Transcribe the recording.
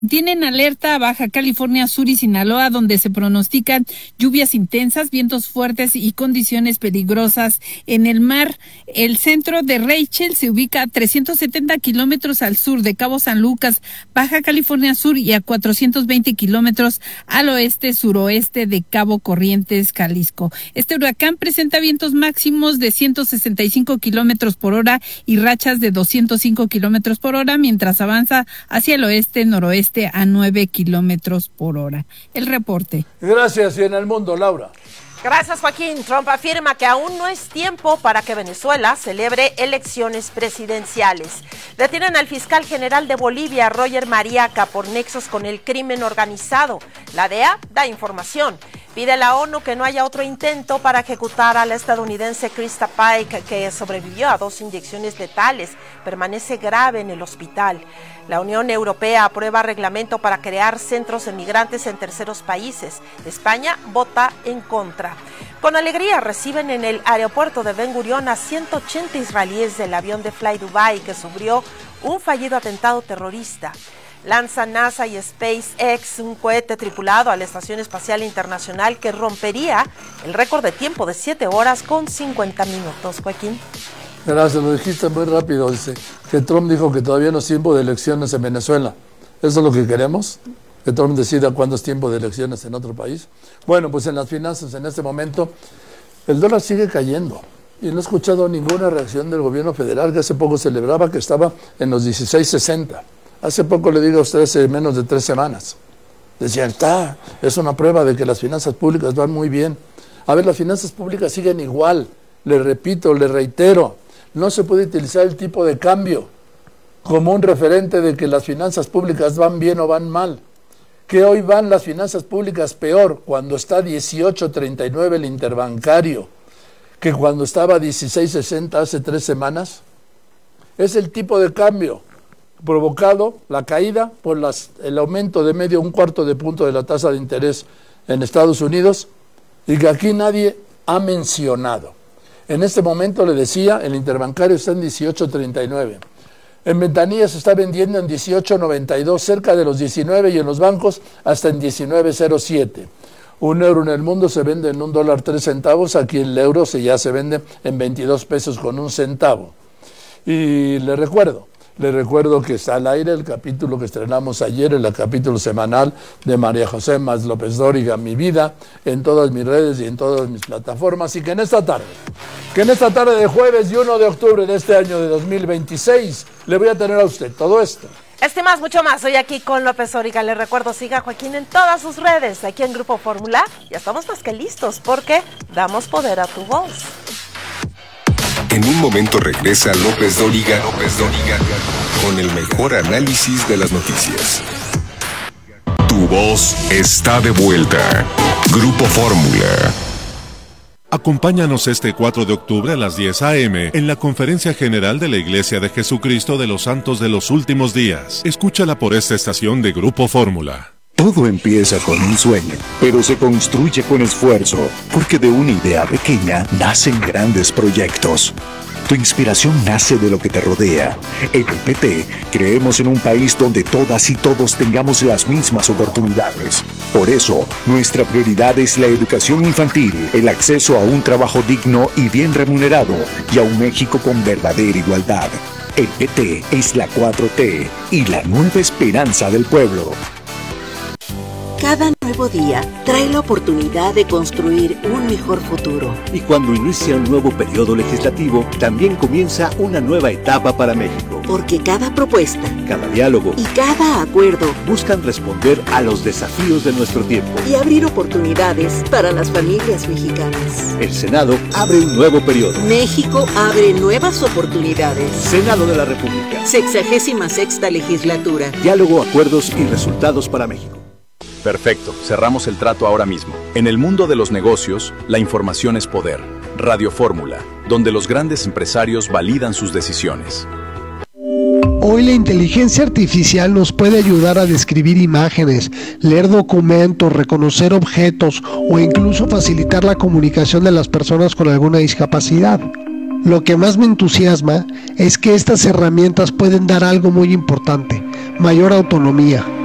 Tienen alerta a Baja California Sur y Sinaloa, donde se pronostican lluvias intensas, vientos fuertes y condiciones peligrosas en el mar. El centro de Rachel se ubica a 370 kilómetros al sur de Cabo San Lucas, Baja California Sur, y a 420 kilómetros al oeste-suroeste de Cabo Corrientes, Jalisco. Este huracán presenta vientos máximos de 165 kilómetros por hora y rachas de 205 kilómetros por hora, mientras avanza hacia el oeste-noroeste a 9 kilómetros por hora. El reporte. Gracias. Y en el mundo, Laura. Gracias, Joaquín. Trump afirma que aún no es tiempo para que Venezuela celebre elecciones presidenciales. Detienen al fiscal general de Bolivia, Roger Mariaca, por nexos con el crimen organizado. La DEA da información. Pide a la ONU que no haya otro intento para ejecutar a la estadounidense Krista Pike, que sobrevivió a 2 inyecciones letales. Permanece grave en el hospital. La Unión Europea aprueba reglamento para crear centros de migrantes en terceros países. España vota en contra. Con alegría reciben en el aeropuerto de Ben Gurión a 180 israelíes del avión de Fly Dubai que sufrió un fallido atentado terrorista. Lanza NASA y SpaceX un cohete tripulado a la Estación Espacial Internacional que rompería el récord de tiempo de 7 horas con 50 minutos. Joaquín. Gracias, lo dijiste muy rápido. Dice que Trump dijo que todavía no es tiempo de elecciones en Venezuela. ¿Eso es lo que queremos? ¿Que Trump decida cuándo es tiempo de elecciones en otro país? Bueno, pues en las finanzas en este momento el dólar sigue cayendo. Y no he escuchado ninguna reacción del gobierno federal, que hace poco celebraba que estaba en los 16.60. Hace poco le digo a ustedes, menos de 3 semanas. Decían, es una prueba de que las finanzas públicas van muy bien. A ver, las finanzas públicas siguen igual. Le repito, le reitero, no se puede utilizar el tipo de cambio como un referente de que las finanzas públicas van bien o van mal. Que hoy van las finanzas públicas peor cuando está 18.39 el interbancario que cuando estaba 16.60 hace 3 semanas. Es el tipo de cambio provocado, la caída por el aumento de medio 1/4 de punto de la tasa de interés en Estados Unidos, y que aquí nadie ha mencionado. En este momento, le decía, el interbancario está en 18.39. En ventanilla se está vendiendo en 18.92, cerca de los 19, y en los bancos hasta en 19.07. Un euro en el mundo se vende en $1.03, aquí el euro ya se vende en 22 pesos con 1 centavo. Y le recuerdo que está al aire el capítulo que estrenamos ayer, el capítulo semanal de María José Más López Dóriga, Mi Vida, en todas mis redes y en todas mis plataformas, y que en esta tarde de jueves y 1 de octubre de este año de 2026, le voy a tener a usted todo esto. Este más, mucho más, hoy aquí con López Dóriga. Le recuerdo, siga a Joaquín en todas sus redes, aquí en Grupo Fórmula. Ya estamos más que listos, porque damos poder a tu voz. En un momento regresa López Dóriga con el mejor análisis de las noticias. Tu voz está de vuelta. Grupo Fórmula. Acompáñanos este 4 de octubre a las 10 a.m. en la Conferencia General de la Iglesia de Jesucristo de los Santos de los Últimos Días. Escúchala por esta estación de Grupo Fórmula. Todo empieza con un sueño, pero se construye con esfuerzo, porque de una idea pequeña nacen grandes proyectos. Tu inspiración nace de lo que te rodea. En el PT creemos en un país donde todas y todos tengamos las mismas oportunidades. Por eso, nuestra prioridad es la educación infantil, el acceso a un trabajo digno y bien remunerado, y a un México con verdadera igualdad. El PT es la 4T y la nueva esperanza del pueblo. Cada nuevo día trae la oportunidad de construir un mejor futuro. Y cuando inicia un nuevo periodo legislativo, también comienza una nueva etapa para México. Porque cada propuesta, cada diálogo y cada acuerdo buscan responder a los desafíos de nuestro tiempo y abrir oportunidades para las familias mexicanas. El Senado abre un nuevo periodo. México abre nuevas oportunidades. Senado de la República. 66ª legislatura. Diálogo, acuerdos y resultados para México. Perfecto, cerramos el trato ahora mismo. En el mundo de los negocios, la información es poder. Radio Fórmula, donde los grandes empresarios validan sus decisiones. Hoy la inteligencia artificial nos puede ayudar a describir imágenes, leer documentos, reconocer objetos o incluso facilitar la comunicación de las personas con alguna discapacidad. Lo que más me entusiasma es que estas herramientas pueden dar algo muy importante: mayor autonomía.